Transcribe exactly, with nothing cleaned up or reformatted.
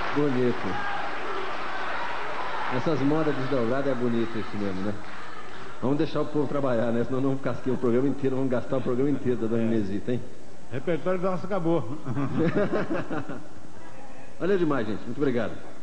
Bonito. Essas modas desdobradas é bonito isso mesmo, né? Vamos deixar o povo trabalhar, né? Senão não casqueia o programa inteiro, vamos gastar o programa inteiro da Dona Inesita, hein? Repertório nosso acabou. Valeu demais, gente. Muito obrigado.